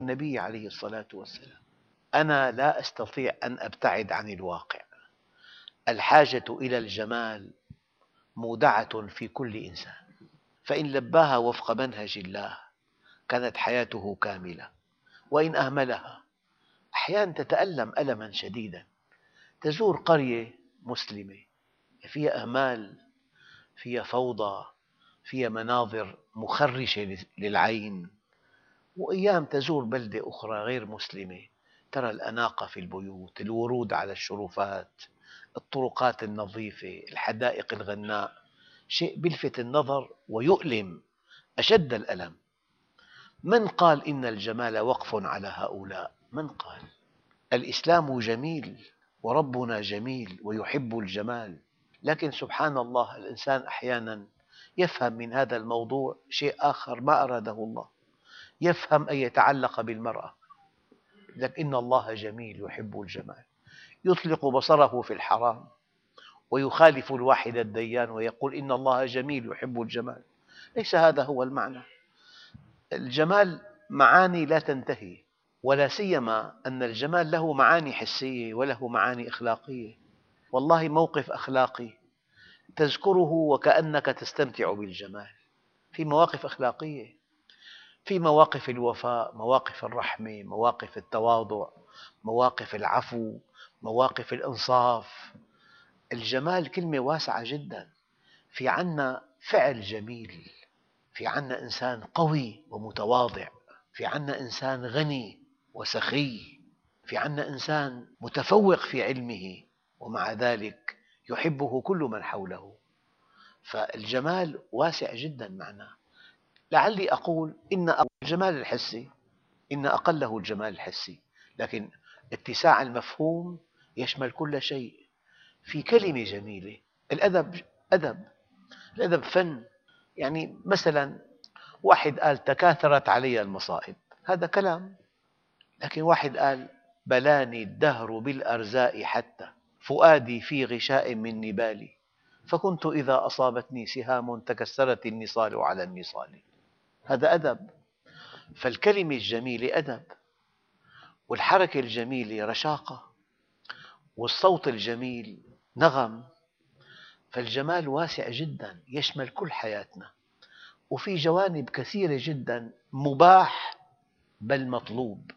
النبي عليه الصلاة والسلام: أنا لا أستطيع أن أبتعد عن الواقع، الحاجة إلى الجمال مودعة في كل إنسان، فإن لباها وفق منهج الله كانت حياته كاملة، وإن أهملها أحيانا تتألم ألما شديدا. تزور قرية مسلمة فيها إهمال، فيها فوضى، فيها مناظر مخرشة للعين، وأيام تزور بلدة أخرى غير مسلمة ترى الأناقة في البيوت، الورود على الشرفات، الطرقات النظيفة، الحدائق الغناء، شيء يلفت النظر ويؤلم أشد الألم. من قال إن الجمال وقف على هؤلاء؟ من قال؟ الإسلام جميل وربنا جميل ويحب الجمال، لكن سبحان الله الإنسان أحيانا يفهم من هذا الموضوع شيء آخر ما أراده الله، يفهم أن يتعلق بالمرأة، لكن إن الله جميل يحب الجمال، يطلق بصره في الحرام ويخالف الواحد الديان ويقول إن الله جميل يحب الجمال. ليس هذا هو المعنى. الجمال معاني لا تنتهي، ولا سيما أن الجمال له معاني حسية وله معاني أخلاقية. والله موقف أخلاقي تذكره وكأنك تستمتع بالجمال. في مواقف أخلاقية، في مواقف الوفاء، مواقف الرحمة، مواقف التواضع، مواقف العفو، مواقف الإنصاف. الجمال كلمة واسعة جدا. في عنا فعل جميل، في عنا إنسان قوي ومتواضع، في عنا إنسان غني وسخي، في عنا إنسان متفوق في علمه ومع ذلك يحبه كل من حوله. فالجمال واسع جدا معناه. لعلي أقول إن الجمال الحسي، إن أقله الجمال الحسي، لكن اتساع المفهوم يشمل كل شيء. في كلمة جميلة، الأدب أدب، الأدب فن. يعني مثلا واحد قال تكاثرت علي المصائب، هذا كلام. لكن واحد قال بلاني الدهر بالأرزاء حتى فؤادي في غشاء من نبالي، فكنت إذا أصابتني سهام تكسرت النصال على النصال. هذا أدب. فالكلمة الجميلة أدب، والحركة الجميلة رشاقة، والصوت الجميل نغم. فالجمال واسع جدا يشمل كل حياتنا، وفي جوانب كثيرة جدا مباح بل مطلوب.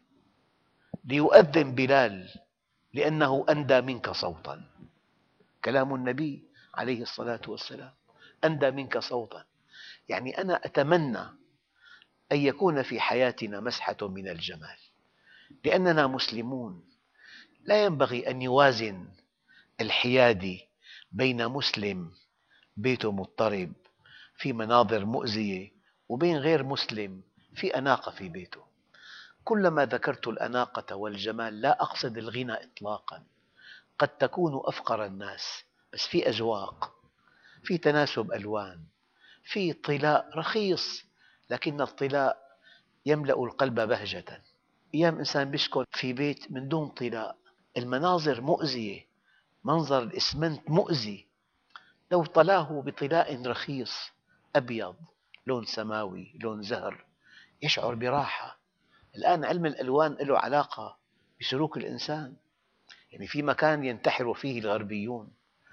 ليؤذن بلال لأنه أندى منك صوتا، كلام النبي عليه الصلاة والسلام: أندى منك صوتا. يعني أنا أتمنى أن يكون في حياتنا مسحة من الجمال، لأننا مسلمون. لا ينبغي أن يوازن الحيادي بين مسلم بيته مضطرب في مناظر مؤذية وبين غير مسلم في أناقة في بيته. كلما ذكرت الأناقة والجمال لا أقصد الغنى إطلاقا، قد تكون أفقر الناس بس في أذواق، في تناسب ألوان، في طلاء رخيص لكن الطلاء يملأ القلب بهجة. أيام إنسان يسكن في بيت من دون طلاء، المناظر مؤذية، منظر الإسمنت مؤذي. لو طلاه بطلاء رخيص أبيض، لون سماوي، لون زهر، يشعر براحة. الآن علم الألوان له علاقة بسلوك الإنسان. يعني في مكان ينتحر فيه الغربيون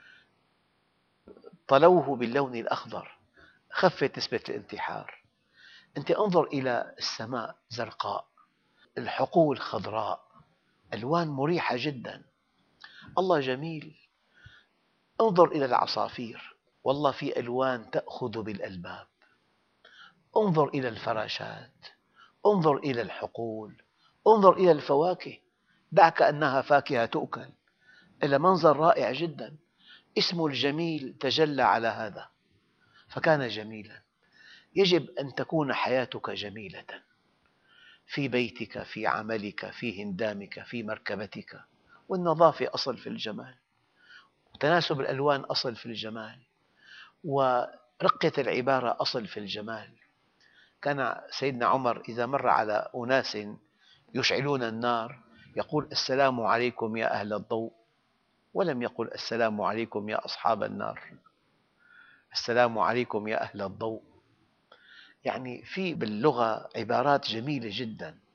طلوه باللون الأخضر، خفت نسبة الانتحار. أنت انظر إلى السماء زرقاء، الحقول خضراء، ألوان مريحة جدا. الله جميل. انظر إلى العصافير، والله في ألوان تأخذ بالألباب. انظر إلى الفراشات، انظر إلى الحقول، انظر إلى الفواكه، دعك أنها فاكهة تؤكل، إلى منظر رائع جدا. اسم الجميل تجلى على هذا فكان جميلا. يجب أن تكون حياتك جميلة، في بيتك، في عملك، في هندامك، في مركبتك. والنظافة أصل في الجمال، وتناسب الألوان أصل في الجمال، ورقة العبارة أصل في الجمال. كان سيدنا عمر إذا مر على أناس يشعلون النار يقول السلام عليكم يا أهل الضوء، ولم يقل السلام عليكم يا أصحاب النار، السلام عليكم يا أهل الضوء. يعني في باللغة عبارات جميلة جدا.